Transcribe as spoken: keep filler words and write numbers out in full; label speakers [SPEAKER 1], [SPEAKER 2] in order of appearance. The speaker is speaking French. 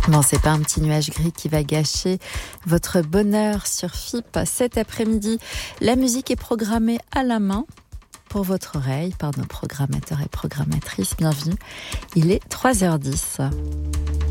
[SPEAKER 1] Bon, c'est pas un petit nuage gris qui va gâcher votre bonheur sur F I P cet après-midi. La musique est programmée à la main pour votre oreille par nos programmateurs et programmatrices. Bienvenue, il est trois heures dix.